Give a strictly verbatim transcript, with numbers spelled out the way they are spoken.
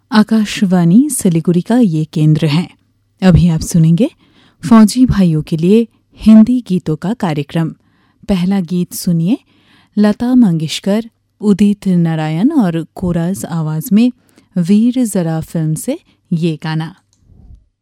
आकाशवाणी सिलीगुड़ी का ये केंद्र है। अभी आप सुनेंगे फौजी भाइयों के लिए हिंदी गीतों का कार्यक्रम। पहला गीत सुनिए लता मंगेशकर, उदित नारायण और कोरास आवाज में वीर जरा फिल्म से ये गाना।